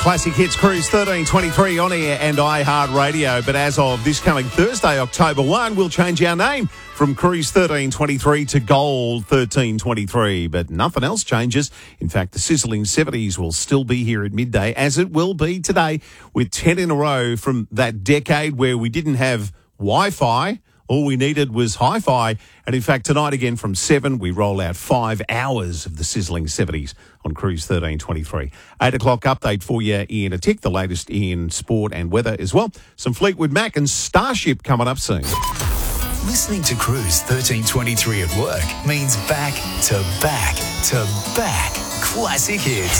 Classic Hits Cruise 1323 on air and iHeartRadio. But as of this coming Thursday, October 1, we'll change our name from Cruise 1323 to Gold 1323. But nothing else changes. In fact, the sizzling 70s will still be here at midday, as it will be today, with 10 in a row from that decade where we didn't have Wi-Fi. All we needed was hi-fi. And in fact, tonight again from 7, we roll out 5 hours of the sizzling 70s on Cruise 1323. 8 o'clock update for you in a tick, the latest in sport and weather as well. Some Fleetwood Mac and Starship coming up soon. Listening to Cruise 1323 at work means back to back to back classic hits.